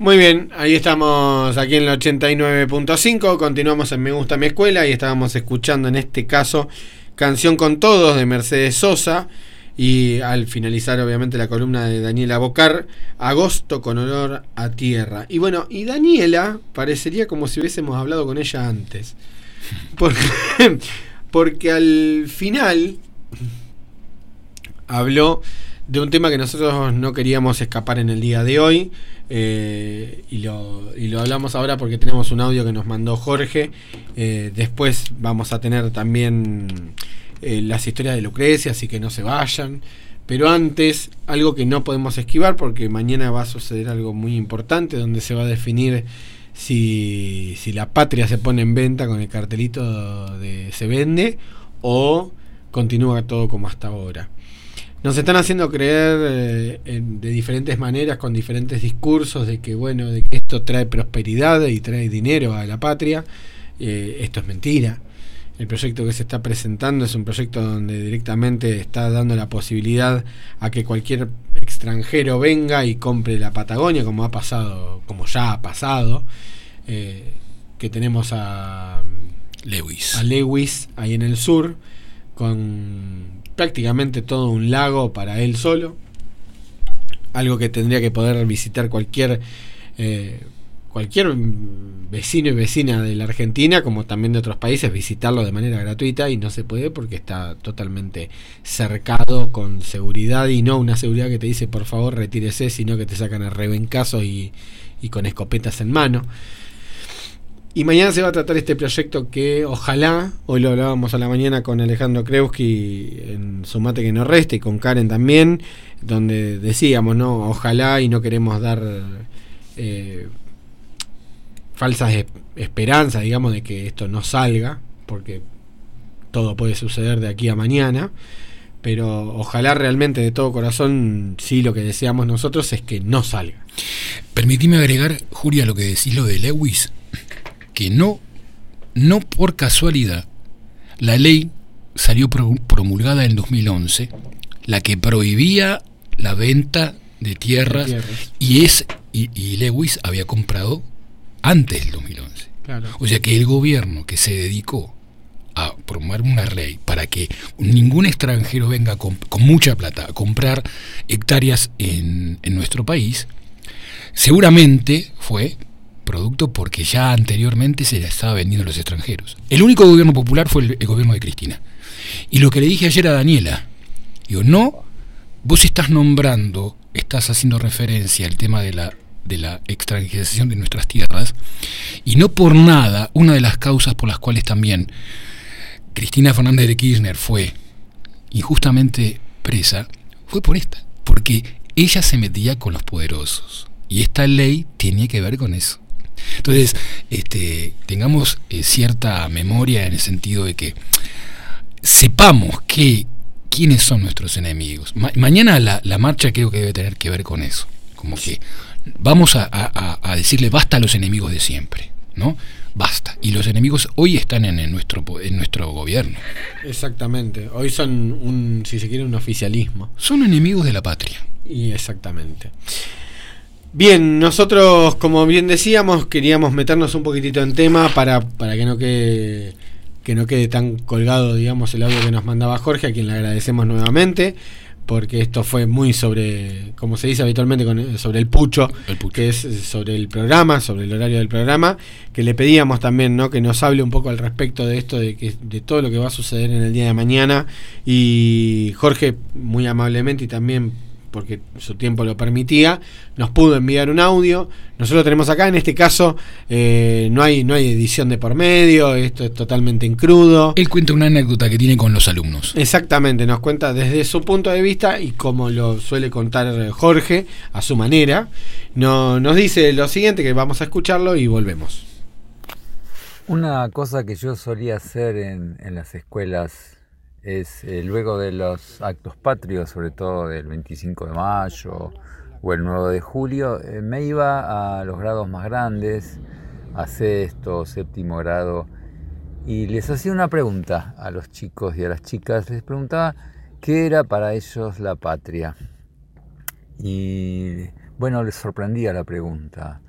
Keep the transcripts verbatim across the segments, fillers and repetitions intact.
Muy bien, ahí estamos aquí en el ochenta y nueve punto cinco, continuamos en Me Gusta Mi Escuela y estábamos escuchando en este caso Canción con Todos de Mercedes Sosa y al finalizar obviamente la columna de Daniela Bocar, Agosto con olor a tierra. Y bueno, y Daniela parecería como si hubiésemos hablado con ella antes, porque, porque al final habló de un tema que nosotros no queríamos escapar en el día de hoy, eh, y, lo, y lo hablamos ahora porque tenemos un audio que nos mandó Jorge. Eh, después vamos a tener también eh, las historias de Lucrecia, así que no se vayan. Pero antes, algo que no podemos esquivar porque mañana va a suceder algo muy importante donde se va a definir si, si la patria se pone en venta con el cartelito de se vende o continúa todo como hasta ahora. Nos están haciendo creer eh, en, de diferentes maneras, con diferentes discursos, de que bueno, de que esto trae prosperidad y trae dinero a la patria. Eh, esto es mentira. El proyecto que se está presentando es un proyecto donde directamente está dando la posibilidad a que cualquier extranjero venga y compre la Patagonia, como ha pasado, como ya ha pasado. Eh, que tenemos a Lewis. a Lewis ahí en el sur, con prácticamente todo un lago para él solo, algo que tendría que poder visitar cualquier eh, cualquier vecino y vecina de la Argentina, como también de otros países, visitarlo de manera gratuita, y no se puede porque está totalmente cercado con seguridad, y no una seguridad que te dice por favor retírese, sino que te sacan a rebencazo y, y con escopetas en mano. Y mañana se va a tratar este proyecto que ojalá, hoy lo hablábamos a la mañana con Alejandro Kreuski en Su Mate que no reste y con Karen también, donde decíamos, no, ojalá, y no queremos dar eh, falsas es- esperanzas, digamos, de que esto no salga, porque todo puede suceder de aquí a mañana, pero ojalá realmente de todo corazón, sí, lo que deseamos nosotros es que no salga. Permitime agregar, Julia, lo que decís, lo de Lewis, que no, no por casualidad, la ley salió pro- promulgada en dos mil once, la que prohibía la venta de tierras, De tierras. y es y, y Lewis había comprado antes del dos mil once. Claro. O sea que el gobierno que se dedicó a promover una ley para que ningún extranjero venga con, con mucha plata a comprar hectáreas en, en nuestro país, seguramente fue producto porque ya anteriormente se la estaba vendiendo a los extranjeros. El único gobierno popular fue el, el gobierno de Cristina. Y lo que le dije ayer a Daniela, digo, no, vos estás nombrando, estás haciendo referencia al tema de la, de la extranjerización de nuestras tierras, y no por nada, una de las causas por las cuales también Cristina Fernández de Kirchner fue injustamente presa, fue por esta, porque ella se metía con los poderosos, y esta ley tenía que ver con eso. Entonces, este, tengamos eh, cierta memoria en el sentido de que sepamos que quiénes son nuestros enemigos. Ma- mañana la, la marcha creo que debe tener que ver con eso, como que vamos a, a, a decirle basta a los enemigos de siempre, ¿no? Basta. Y los enemigos hoy están en, en nuestro en nuestro gobierno. Exactamente. Hoy son un, si se quiere, un oficialismo. Son enemigos de la patria. Y exactamente. Bien, nosotros, como bien decíamos, queríamos meternos un poquitito en tema para, para que no quede que no quede tan colgado, digamos, el audio que nos mandaba Jorge, a quien le agradecemos nuevamente, porque esto fue muy sobre, como se dice habitualmente, con, sobre el pucho, El pucho. que es sobre el programa, sobre el horario del programa, que le pedíamos también, ¿no?, que nos hable un poco al respecto de esto, de que de todo lo que va a suceder en el día de mañana. Y Jorge, muy amablemente y también porque su tiempo lo permitía, nos pudo enviar un audio. Nosotros lo tenemos acá, en este caso eh, no hay no hay edición de por medio, esto es totalmente en crudo. Él cuenta una anécdota que tiene con los alumnos. Exactamente, nos cuenta desde su punto de vista y como lo suele contar Jorge, a su manera. No, nos dice lo siguiente, que vamos a escucharlo y volvemos. Una cosa que yo solía hacer en, en las escuelas es, eh, luego de los actos patrios, sobre todo del veinticinco de mayo o el nueve de julio, eh, me iba a los grados más grandes, a sexto, séptimo grado, y les hacía una pregunta a los chicos y a las chicas. Les preguntaba qué era para ellos la patria. Y bueno, les sorprendía la pregunta.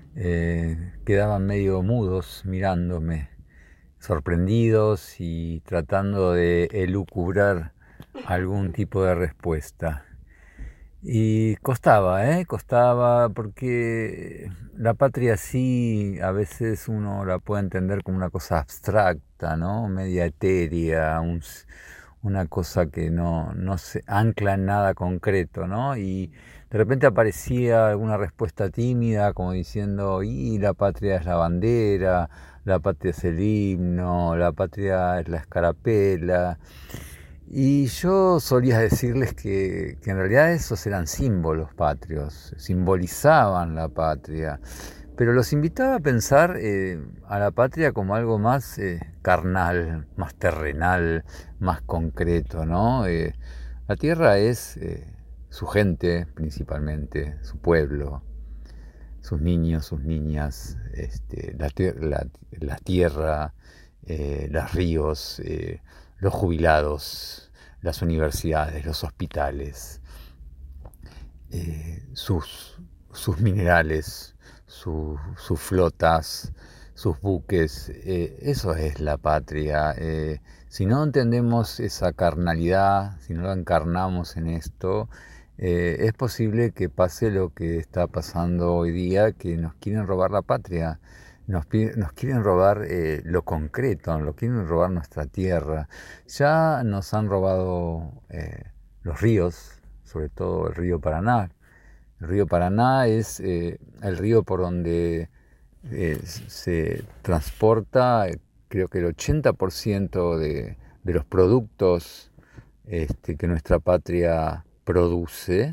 eh, quedaban medio mudos mirándome, sorprendidos y tratando de elucubrar algún tipo de respuesta. Y costaba, ¿eh? Costaba porque la patria sí, a veces uno la puede entender como una cosa abstracta, ¿no? Media etérea, un, una cosa que no, no se ancla en nada concreto, ¿no? Y de repente aparecía alguna respuesta tímida como diciendo, y la patria es la bandera, la patria es el himno, la patria es la escarapela. Y yo solía decirles que, que en realidad esos eran símbolos patrios, simbolizaban la patria, pero los invitaba a pensar eh, a la patria como algo más eh, carnal, más terrenal, más concreto, ¿no? Eh, la tierra es eh, su gente principalmente, su pueblo, sus niños, sus niñas, este, la, la, la tierra, eh, los ríos, eh, los jubilados, las universidades, los hospitales, eh, sus, sus minerales, su, sus flotas, sus buques, eh, eso es la patria. Eh, si no entendemos esa carnalidad, si no la encarnamos en esto, eh, es posible que pase lo que está pasando hoy día, que nos quieren robar la patria. Nos, nos quieren robar eh, lo concreto, nos quieren robar nuestra tierra. Ya nos han robado eh, los ríos, sobre todo el río Paraná. El río Paraná es eh, el río por donde eh, se transporta, creo que el ochenta por ciento de, de los productos este, que nuestra patria produce,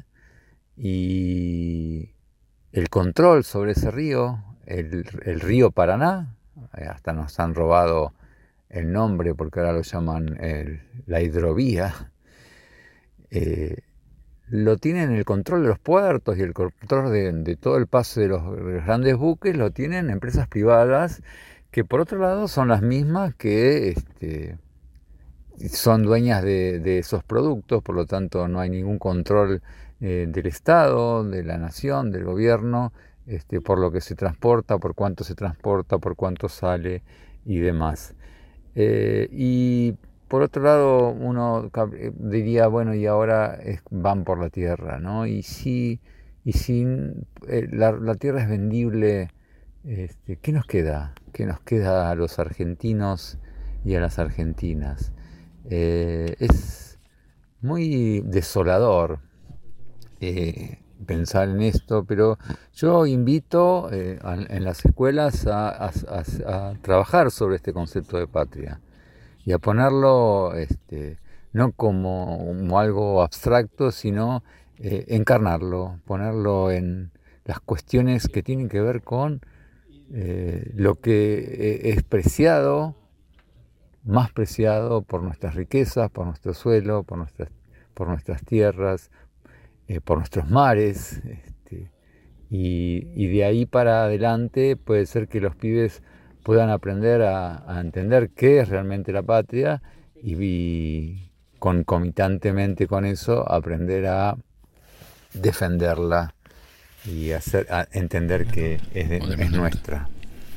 y el control sobre ese río, El, el río Paraná, hasta nos han robado el nombre porque ahora lo llaman el, la hidrovía, eh, lo tienen el control de los puertos y el control de, de todo el paso de los, de los grandes buques, lo tienen empresas privadas que por otro lado son las mismas que este, son dueñas de, de esos productos, por lo tanto no hay ningún control eh, del Estado, de la nación, del gobierno, Este, por lo que se transporta, por cuánto se transporta, por cuánto sale y demás. Eh, y por otro lado, uno diría, bueno, y ahora es, van por la tierra, ¿no? Y si, y si eh, la, la tierra es vendible, este, ¿qué nos queda? ¿Qué nos queda a los argentinos y a las argentinas? Eh, es muy desolador Eh, pensar en esto, pero yo invito eh, a, en las escuelas a, a, a, a trabajar sobre este concepto de patria y a ponerlo este, no como, como algo abstracto, sino eh, encarnarlo, ponerlo en las cuestiones que tienen que ver con eh, lo que es preciado, más preciado por nuestras riquezas, por nuestro suelo, por nuestras, por nuestras tierras, Eh, por nuestros mares, este, y, y de ahí para adelante puede ser que los pibes puedan aprender a, a entender qué es realmente la patria y, y concomitantemente con eso aprender a defenderla y hacer, a entender que es, de, es nuestra.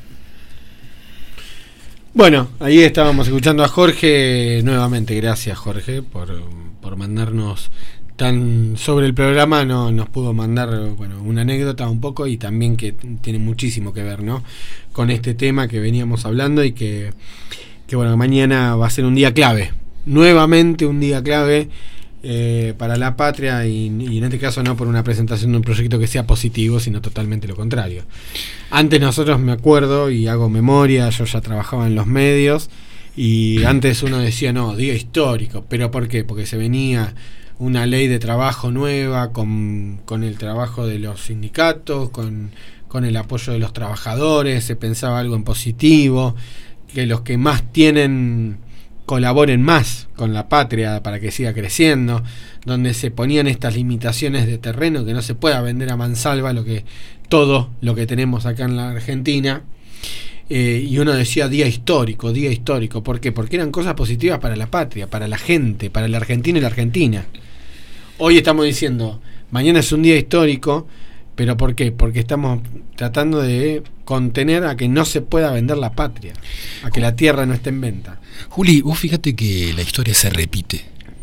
Bueno, ahí estábamos escuchando a Jorge nuevamente. Gracias, Jorge, por, por mandarnos tan sobre el programa. No, nos pudo mandar, bueno, una anécdota un poco, y también que tiene muchísimo que ver, ¿no?, con este tema que veníamos hablando, y que, que bueno, mañana va a ser un día clave, nuevamente un día clave eh, para la patria, y, y en este caso no por una presentación de un proyecto que sea positivo, sino totalmente lo contrario. Antes nosotros, me acuerdo y hago memoria, yo ya trabajaba en los medios, y antes uno decía, no, día histórico. ¿Pero por qué? Porque se venía una ley de trabajo nueva, con, con el trabajo de los sindicatos, con, con el apoyo de los trabajadores, se pensaba algo en positivo, que los que más tienen colaboren más con la patria para que siga creciendo, donde se ponían estas limitaciones de terreno, que no se pueda vender a mansalva lo que, todo lo que tenemos acá en la Argentina. Eh, y uno decía día histórico, día histórico. ¿Por qué? Porque eran cosas positivas para la patria, para la gente, para el argentino y la argentina. Hoy estamos diciendo, mañana es un día histórico, ¿Pero por qué? Porque estamos tratando de contener a que no se pueda vender la patria, a que la tierra no esté en venta. Juli, vos fíjate que la historia se repite,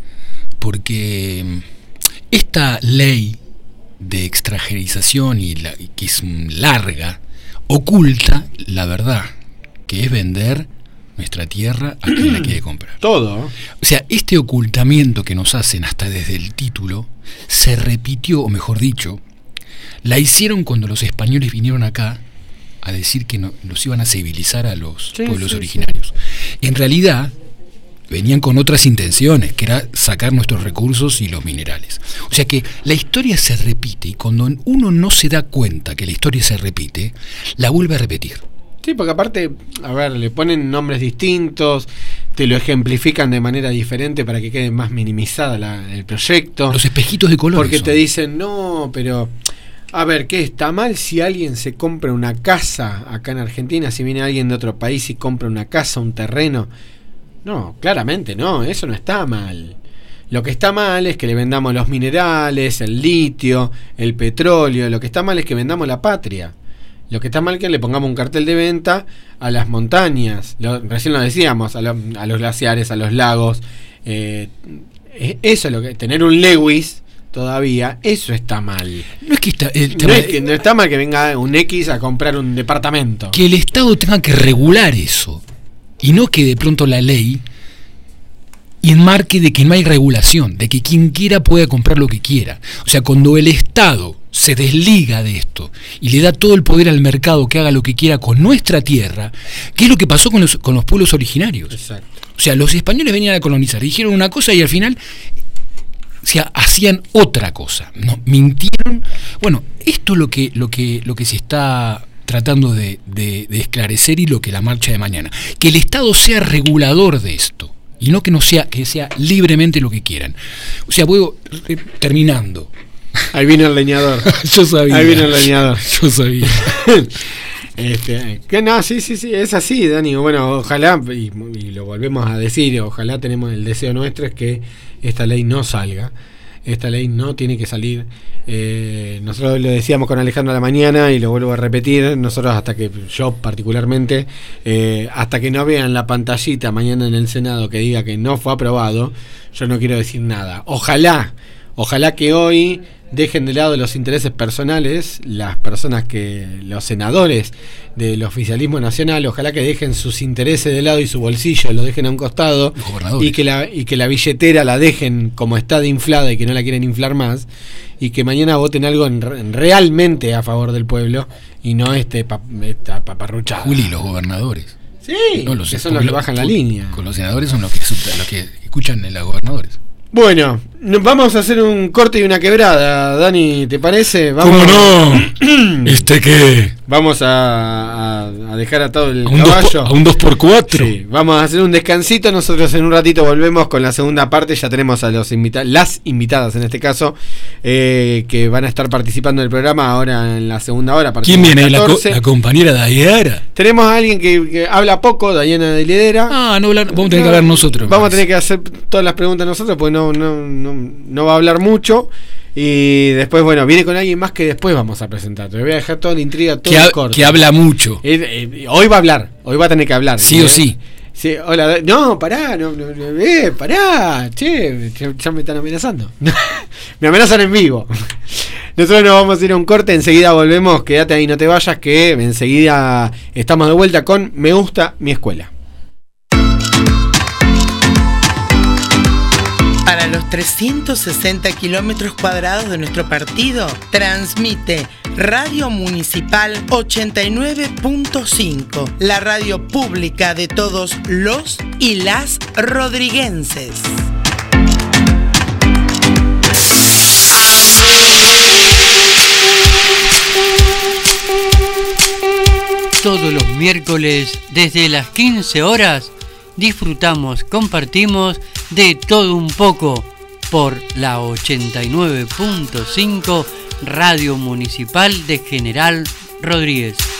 porque esta ley de extranjerización, y la, que es larga, oculta la verdad, que es vender nuestra tierra a quien la quiere comprar. Todo. O sea, este ocultamiento que nos hacen hasta desde el título, se repitió, o mejor dicho, la hicieron cuando los españoles vinieron acá a decir que no, los iban a civilizar a los sí, pueblos sí, originarios. Sí. En realidad, venían con otras intenciones, que era sacar nuestros recursos y los minerales. O sea que la historia se repite, y cuando uno no se da cuenta que la historia se repite, la vuelve a repetir. Sí, porque aparte, a ver, le ponen nombres distintos, te lo ejemplifican de manera diferente para que quede más minimizada la, el proyecto. Los espejitos de colores. Porque son. Te dicen, no, pero... A ver, ¿qué está mal si alguien se compra una casa acá en Argentina? Si viene alguien de otro país y compra una casa, un terreno... No, claramente no, eso no está mal. Lo que está mal es que le vendamos los minerales, el litio, el petróleo. Lo que está mal es que vendamos la patria. Lo que está mal es que le pongamos un cartel de venta a las montañas. Lo, recién lo decíamos, a, lo, a los glaciares, a los lagos. Eh, eso es lo que... Tener un Lewis todavía, eso está mal. No es que está, el no, es que, no está mal que venga un X a comprar un departamento. Que el Estado tenga que regular eso. Y no que de pronto la ley enmarque de que no hay regulación, de que quien quiera pueda comprar lo que quiera. O sea, cuando el Estado se desliga de esto y le da todo el poder al mercado que haga lo que quiera con nuestra tierra, ¿qué es lo que pasó con los, con los pueblos originarios? Exacto. O sea, los españoles venían a colonizar, dijeron una cosa y al final... O sea, hacían otra cosa, no, mintieron. Bueno, esto es lo que, lo que, lo que se está tratando de, de, de esclarecer, y lo que la marcha de mañana, que el Estado sea regulador de esto y no que no sea, que sea libremente lo que quieran. O sea, voy eh, terminando. Ahí viene el leñador. Yo sabía. Ahí viene el leñador. Yo sabía. Este, que no, sí, sí, sí, es así, Dani. Bueno, ojalá, y, y lo volvemos a decir, ojalá, tenemos el deseo nuestro es que esta ley no salga. Esta ley no tiene que salir. Eh, nosotros lo decíamos con Alejandro a la mañana y lo vuelvo a repetir. Nosotros, hasta que yo particularmente, eh, hasta que no vean la pantallita mañana en el Senado que diga que no fue aprobado, yo no quiero decir nada. Ojalá, ojalá que hoy dejen de lado los intereses personales, las personas que, los senadores del oficialismo nacional, ojalá que dejen sus intereses de lado y su bolsillo lo dejen a un costado, y que la y que la billetera la dejen como está de inflada y que no la quieren inflar más, y que mañana voten algo en, en realmente a favor del pueblo y no este pa, esta paparruchada. Juli, los gobernadores. Sí, no, los que son los que bajan la línea. Con los senadores son los que, los que escuchan a los gobernadores. Bueno, vamos a hacer un corte y una quebrada, Dani, ¿te parece? Vamos, ¿cómo no? ¿Este qué? Vamos a, a, a dejar atado el ¿A un caballo. Dos por, ¿A un dos por cuatro? Sí, vamos a hacer un descansito. Nosotros en un ratito volvemos con la segunda parte. Ya tenemos a los invita- las invitadas en este caso, eh, que van a estar participando del programa ahora en la segunda hora. ¿Quién viene? La, co- la compañera Dayana. Tenemos a alguien que, que habla poco, Dayana de Lidera. Ah, no, vamos a tener no, que hablar nosotros. Vamos más. a tener que hacer todas las preguntas nosotros, porque no, no, no, no va a hablar mucho. Y después, bueno, viene con alguien más que después vamos a presentar. Te voy a dejar toda la intriga, todo que, el ha, corte. Que habla mucho. Eh, eh, hoy va a hablar, hoy va a tener que hablar. Sí ¿eh? o sí. Sí, hola, no, pará, no, no, no eh, pará, che, ya me están amenazando. Me amenazan en vivo. Nosotros nos vamos a ir a un corte, enseguida volvemos, quédate ahí, no te vayas, que enseguida estamos de vuelta con Me Gusta Mi Escuela. Para los trescientos sesenta kilómetros cuadrados de nuestro partido, transmite Radio Municipal ochenta y nueve punto cinco, la radio pública de todos los y las rodriguenses. Todos los miércoles, desde las quince horas, disfrutamos, compartimos de todo un poco por la ochenta y nueve punto cinco Radio Municipal de General Rodríguez.